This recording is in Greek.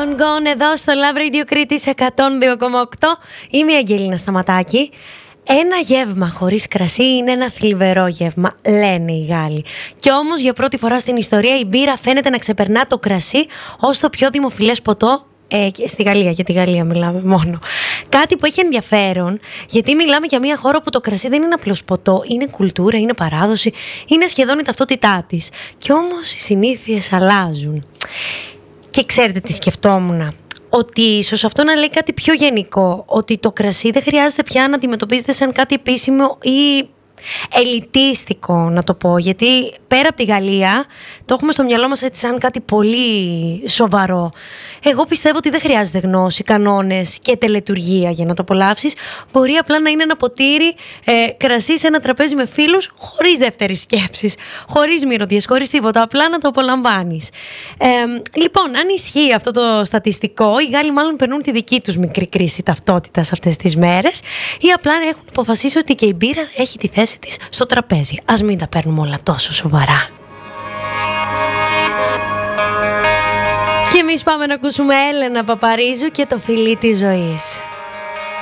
Gone εδώ στο Love Radio Κρήτης 102,8. Είμαι η Αγγελίνα Σταματάκη. Ένα γεύμα χωρίς κρασί είναι ένα θλιβερό γεύμα, λένε οι Γάλλοι. Κι όμως για πρώτη φορά στην ιστορία η μπύρα φαίνεται να ξεπερνά το κρασί ως το πιο δημοφιλές ποτό. Στη Γαλλία, για τη Γαλλία μιλάμε μόνο. Κάτι που έχει ενδιαφέρον, γιατί μιλάμε για μια χώρα που το κρασί δεν είναι απλώς ποτό, είναι κουλτούρα, είναι παράδοση, είναι σχεδόν η ταυτότητά της. Κι όμως οι συνήθειες αλλάζουν. Και ξέρετε τι σκεφτόμουν? Ότι ίσως αυτό να λέει κάτι πιο γενικό, ότι το κρασί δεν χρειάζεται πια να αντιμετωπίζεται σαν κάτι επίσημο ή ελιτίστικο, να το πω, γιατί πέρα από τη Γαλλία το έχουμε στο μυαλό μας έτσι σαν κάτι πολύ σοβαρό. Εγώ πιστεύω ότι δεν χρειάζεται γνώση, κανόνες και τελετουργία για να το απολαύσεις. Μπορεί απλά να είναι ένα ποτήρι κρασί σε ένα τραπέζι με φίλους, χωρίς δεύτερη σκέψη, χωρίς μυρωδιές, χωρίς τίποτα, απλά να το απολαμβάνεις. Λοιπόν, αν ισχύει αυτό το στατιστικό, οι Γάλλοι μάλλον περνούν τη δική τους μικρή κρίση ταυτότητας αυτές τις μέρες, ή απλά έχουν αποφασίσει ότι και η μπύρα έχει τη θέση της στο τραπέζι. Ας μην τα παίρνουμε όλα τόσο σοβαρά. Και εμείς πάμε να ακούσουμε Έλενα Παπαρίζου και το φιλί της ζωής.